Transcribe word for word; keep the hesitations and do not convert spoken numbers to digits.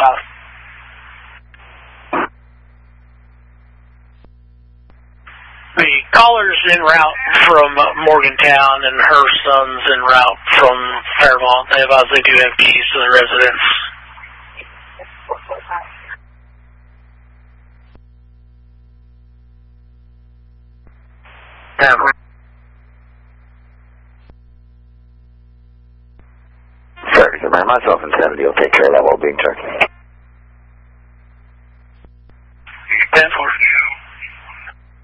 south. The caller's en route from Morgantown, and her son's en route from Fairmont. They advise they do have keys to the residence. Sorry, myself and Sandy will take care of that while being checked.